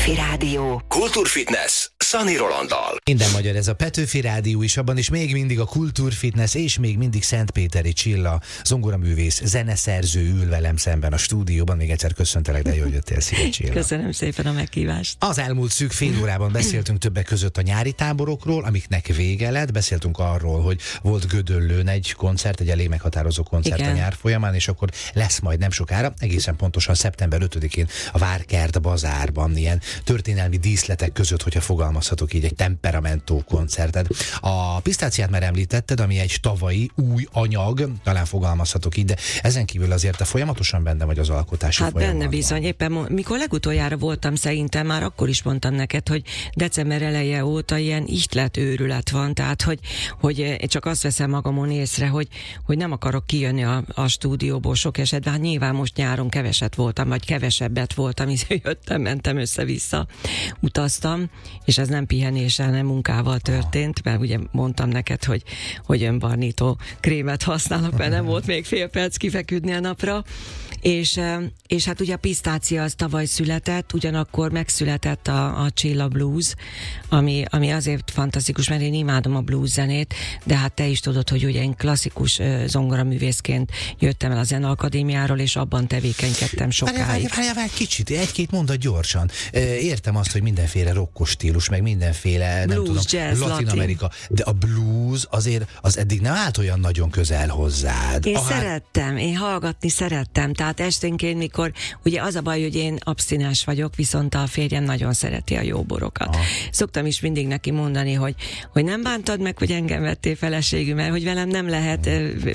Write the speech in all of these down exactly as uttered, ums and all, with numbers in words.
Petőfi Rádió. Kultúrfitness Szani Rolanddal. Minden magyar ez a Petőfi Rádió is, abban is még mindig a Kultúrfitness, és még mindig Szentpéteri Csilla, zongoraművész, zeneszerző ül velem szemben a stúdióban. Még egyszer köszöntelek, de jól jöttél, szia Csilla. Köszönöm szépen a meghívást. Az elmúlt szűk fél órában beszéltünk többek között a nyári táborokról, amiknek vége lett. Beszéltünk arról, hogy volt Gödöllőn egy koncert, egy elég meghatározó koncert Igen. a nyár folyamán, és akkor lesz majd nem sokára, egészen pontosan szeptember ötödikén a Várkert bazárban ilyen történelmi díszletek között, hogyha fogalmazhatok így, egy temperamentó koncerted. A pisztáciát már említetted, ami egy tavalyi új anyag, talán fogalmazhatok így, de ezen kívül azért te folyamatosan benne vagy az alkotási Hát folyamatban. benne bizony, éppen mikor legutoljára voltam, szerintem már akkor is mondtam neked, hogy december eleje óta ilyen ihlet őrület van, tehát hogy, hogy én csak azt veszem magamon észre, hogy, hogy nem akarok kijönni a, a stúdióból sok esetben. Hát nyilván most nyáron keveset voltam, vagy kevesebbet voltam, hiszen jöttem, mentem össze-vissza, utaztam, és ez nem pihenéssel, nem munkával történt, mert ugye mondtam neked, hogy, hogy önbarnító krémet használok, mert nem volt még fél perc kifeküdni a napra, és, és hát ugye a pisztácia az tavaly született, ugyanakkor megszületett a, a Csilla Blues, ami, ami azért fantasztikus, mert én imádom a blues zenét, de hát te is tudod, hogy ugye én klasszikus zongoraművészként jöttem el a Zeneakadémiáról, és abban tevékenykedtem sokáig. Várjál, várjál, várjál, kicsit, egy-két mondat gyorsan. Értem azt, hogy mindenféle rockos stílus, meg mindenféle, blues, nem tudom, jazz, Latin Amerika, de a blues azért az eddig nem állt olyan nagyon közel hozzád. Én Ahár... szerettem, én hallgatni szerettem, tehát esténként, mikor, ugye az a baj, hogy én abszinens vagyok, viszont a férjem nagyon szereti a jó borokat. Aha. Szoktam is mindig neki mondani, hogy, hogy nem bántad meg, hogy engem vettél feleségül, mert hogy velem nem lehet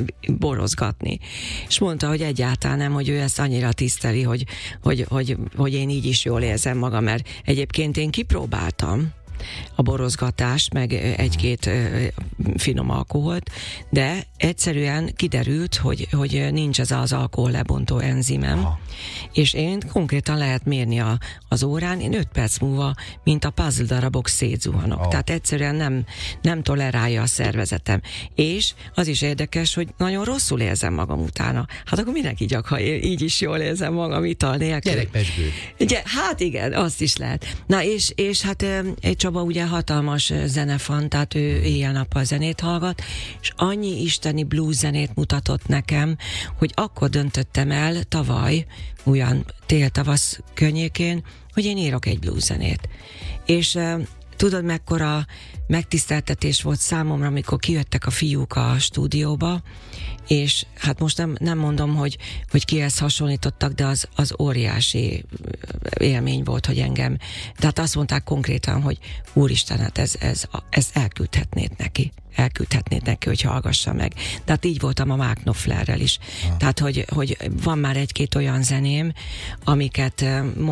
borozgatni. És mondta, hogy egyáltalán nem, hogy ő ezt annyira tiszteli, hogy, hogy, hogy, hogy én így is jól érzem magam, mert egyébként én kipróbáltam a borozgatást, meg egy-két uh, finom alkoholt, de egyszerűen kiderült, hogy, hogy nincs ez az alkohol lebontó enzimem, Aha. és én konkrétan lehet mérni a, az órán, én öt perc múlva, mint a puzzle darabok szétzuhanok. Aha. Tehát egyszerűen nem, nem tolerálja a szervezetem. És az is érdekes, hogy nagyon rosszul érzem magam utána. Hát akkor mindenki gyak, ha így is jól érzem magam ital nélkül. Gyerekpesgő. Ugye, hát igen, azt is lehet. Na és, és hát egy Csaba ugye hatalmas zenefan, tehát ő éjjel-nappal zenét hallgat, és annyi isteni blues zenét mutatott nekem, hogy akkor döntöttem el tavaly, olyan tél-tavasz környékén, hogy én írok egy blues zenét. És uh, tudod, mekkora megtiszteltetés volt számomra, amikor kijöttek a fiúk a stúdióba, és hát most nem, nem mondom, hogy, hogy kihez hasonlítottak, de az, az óriási élmény volt, hogy engem, tehát azt mondták konkrétan, hogy úristen, hát ez, ez, ez elküldhetnéd neki. elküldhetnéd neki, hogy hallgassa meg. Tehát így voltam a Mark Knopflerrel is. Ah. Tehát, hogy, hogy van már egy-két olyan zeném, amiket